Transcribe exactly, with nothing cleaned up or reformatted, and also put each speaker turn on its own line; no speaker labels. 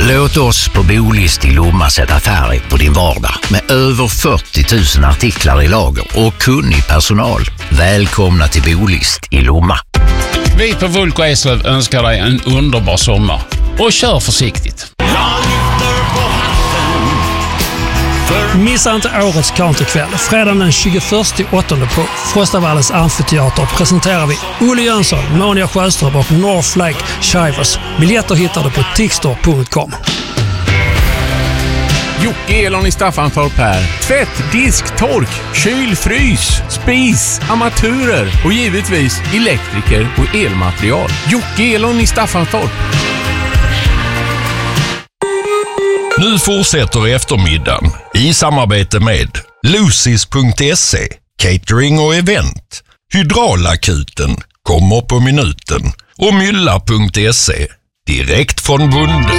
Låt oss på Bolist i Lomma sätta färg på din vardag med över fyrtio tusen artiklar i lager och kunnig personal. Välkomna till Bolist i Lomma.
Vi på Vulko Eslöv önskar dig en underbar sommar. Och kör försiktigt.
Missa inte årets countrykväll. Fredagen den tjugoförsta åttonde på Frostavallens amfiteater presenterar vi Olle Jönsson, Monia Sjöström och North Lake Shivers. Biljetter hittar du på tixtor punkt com.
Jocke Elon i Staffanstorp här. Tvätt, disk, tork, kyl, frys, spis, armaturer och givetvis elektriker och elmaterial. Jocke Elon i Staffanstorp.
Nu fortsätter eftermiddagen i samarbete med Lucis punkt se, catering och event, Hydraulakuten, kommer på minuten och Mylla punkt se, direkt från bunden.